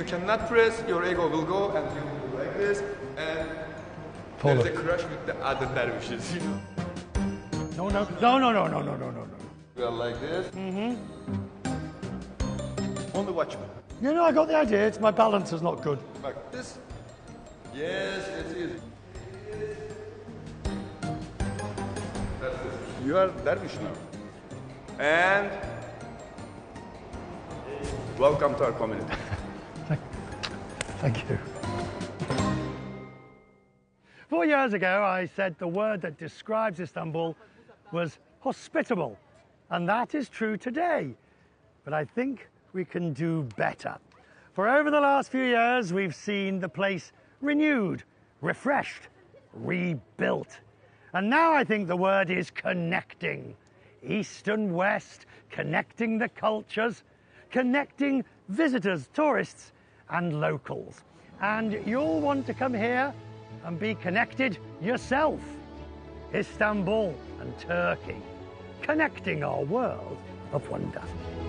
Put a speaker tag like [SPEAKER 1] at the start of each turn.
[SPEAKER 1] you cannot press, your ego will go and you will do like this, and there's a crush with the other dervishes, you know.
[SPEAKER 2] No.
[SPEAKER 1] We are like this. Only watch me.
[SPEAKER 2] You know, I got the idea. It's my balance is not good.
[SPEAKER 1] Like this. Yes, it's easy. That's it. You are dervish now. And welcome to our community.
[SPEAKER 2] Thank you. 4 years ago, I said the word that describes Istanbul was hospitable, and that is true today. But I think we can do better. For over the last few years, we've seen the place renewed, refreshed, rebuilt. And now I think the word is connecting. East and West, connecting the cultures, connecting visitors, tourists, and locals. And you'll want to come here and be connected yourself. Istanbul and Turkey, connecting our world of wonder.